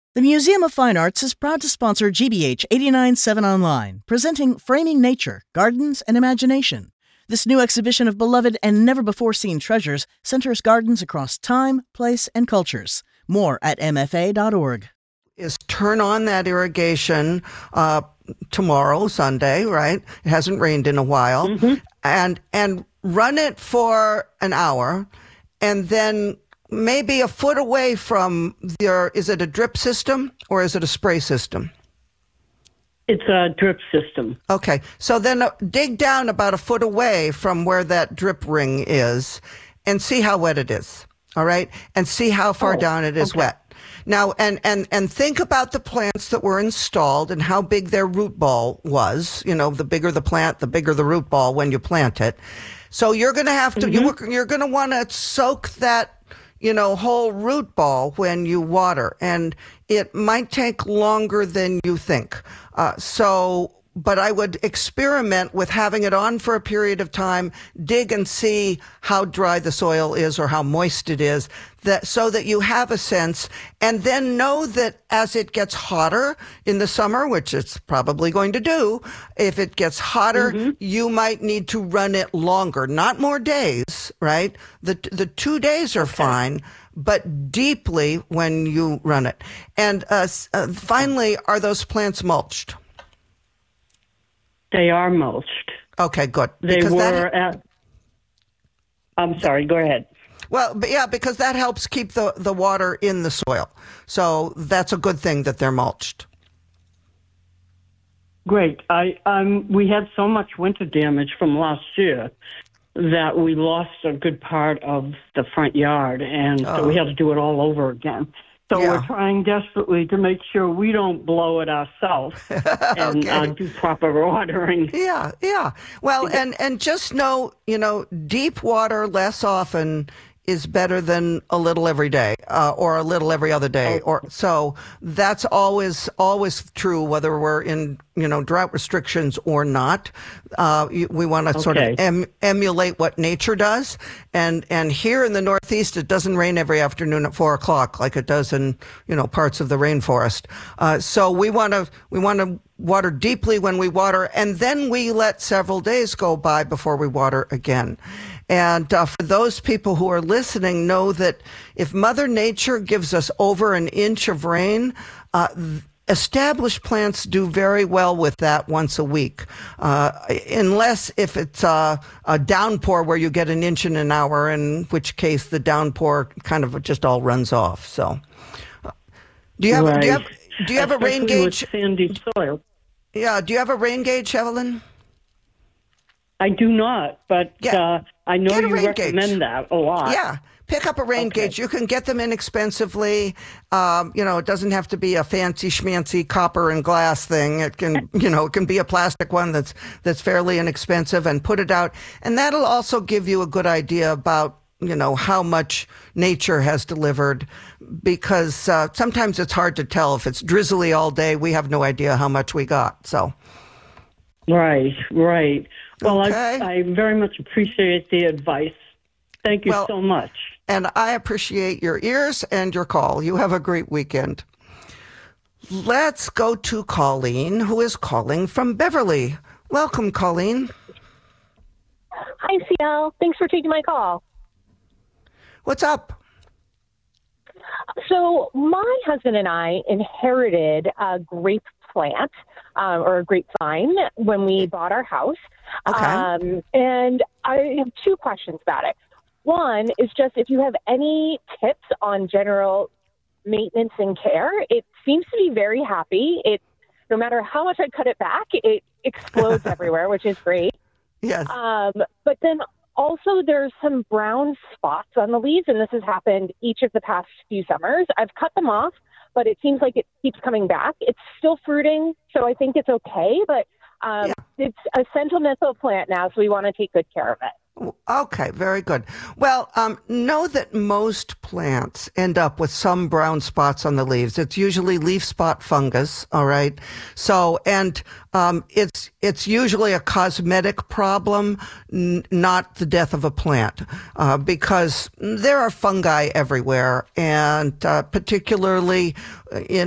The Museum of Fine Arts is proud to sponsor GBH 89.7 Online, presenting Framing Nature, Gardens, and Imagination. This new exhibition of beloved and never-before-seen treasures centers gardens across time, place, and cultures. More at mfa.org. Is turn on that irrigation tomorrow, Sunday, right? It hasn't rained in a while. And run it for an hour, and then maybe a foot away from is it a drip system or is it a spray system? It's a drip system. Okay. So then dig down about a foot away from where that drip ring is and see how wet it is. All right. And see how far down it is wet. Now, and think about the plants that were installed and how big their root ball was. You know, the bigger the plant, the bigger the root ball when you plant it. So you're going to have to, you're going to want to soak that, whole root ball when you water, and it might take longer than you think. But I would experiment with having it on for a period of time, dig and see how dry the soil is or how moist it is, so that you have a sense, and then know that as it gets hotter in the summer, which it's probably going to do, if it gets hotter, you might need to run it longer, not more days, right? The 2 days are fine, but deeply when you run it. And finally, are those plants mulched? They are mulched. Okay, good. I'm sorry, go ahead. Well, yeah, because that helps keep the water in the soil. So that's a good thing that they're mulched. Great. We had so much winter damage from last year that we lost a good part of the front yard, and so we had to do it all over again. So we're trying desperately to make sure we don't blow it ourselves and do proper watering. Yeah. Well, and just know, deep water less often is better than a little every day or a little every other day. So that's always true, whether we're in, drought restrictions or not. We want to sort of emulate what nature does. And here in the Northeast, it doesn't rain every afternoon at 4:00 like it does in, parts of the rainforest. So we want to water deeply when we water, and then we let several days go by before we water again. And for those people who are listening, know that if Mother Nature gives us over an inch of rain, established plants do very well with that once a week, unless if it's a downpour where you get an inch in an hour, in which case the downpour kind of just all runs off. So, do you have a rain gauge? With sandy soil. Yeah. Do you have a rain gauge, Evelyn? I do not, but I know you recommend that a lot. Yeah. Pick up a rain gauge. You can get them inexpensively. It doesn't have to be a fancy schmancy copper and glass thing. It can, it can be a plastic one that's fairly inexpensive, and put it out. And that'll also give you a good idea about, how much nature has delivered, because sometimes it's hard to tell. If it's drizzly all day, we have no idea how much we got. So. Right. Well, I very much appreciate the advice. Thank you so much. And I appreciate your ears and your call. You have a great weekend. Let's go to Colleen, who is calling from Beverly. Welcome, Colleen. Hi, CL. Thanks for taking my call. What's up? So my husband and I inherited a grape plant or a grapevine when we bought our house. Okay. And I have two questions about it. One is just if you have any tips on general maintenance and care. It seems to be very happy. No matter how much I cut it back, it explodes everywhere, which is great. Yes. But then also there's some brown spots on the leaves, and this has happened each of the past few summers. I've cut them off, but it seems like it keeps coming back. It's still fruiting, so I think it's okay, but it's a sentimental plant now, so we want to take good care of it. Okay, very good. Well, know that most plants end up with some brown spots on the leaves. It's usually leaf spot fungus, all right? So, and it's usually a cosmetic problem, not the death of a plant, because there are fungi everywhere, and particularly in